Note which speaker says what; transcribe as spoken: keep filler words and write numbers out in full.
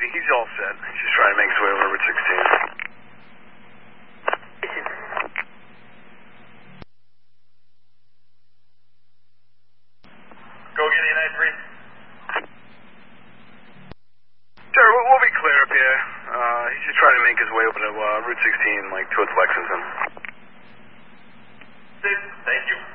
Speaker 1: think he's all set. He's just trying to make his way over Route sixteen.
Speaker 2: Go get a nine three.
Speaker 1: Sure, we'll, we'll be clear up here. Uh, he's just trying to make his way over to uh, Route sixteen, like towards Lexington.
Speaker 2: Thank you.